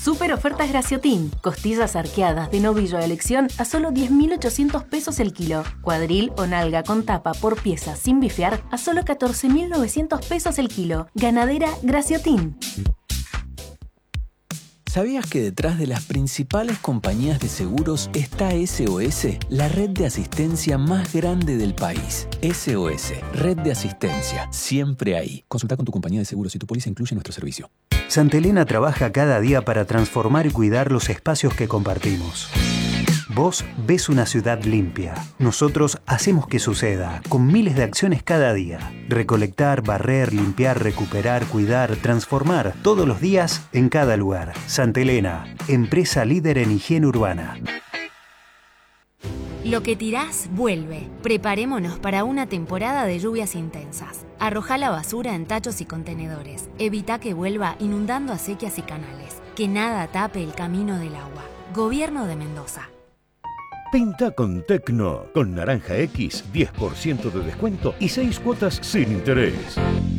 Super ofertas Graciotin. Costillas arqueadas de novillo a elección a solo 10.800 pesos el kilo. Cuadril o nalga con tapa por pieza sin bifear a solo 14.900 pesos el kilo. Ganadera Graciotin. ¿Sabías que detrás de las principales compañías de seguros está SOS, la red de asistencia más grande del país? SOS, red de asistencia, siempre ahí. Consulta con tu compañía de seguros si tu póliza incluye nuestro servicio. Santa Elena trabaja cada día para transformar y cuidar los espacios que compartimos. Vos ves una ciudad limpia. Nosotros hacemos que suceda, con miles de acciones cada día. Recolectar, barrer, limpiar, recuperar, cuidar, transformar, todos los días, en cada lugar. Santa Elena, empresa líder en higiene urbana. Lo que tirás, vuelve. Preparémonos para una temporada de lluvias intensas. Arrojá la basura en tachos y contenedores. Evita que vuelva inundando acequias y canales. Que nada tape el camino del agua. Gobierno de Mendoza. Pinta con Tecno. Con Naranja X, 10% de descuento y 6 cuotas sin interés.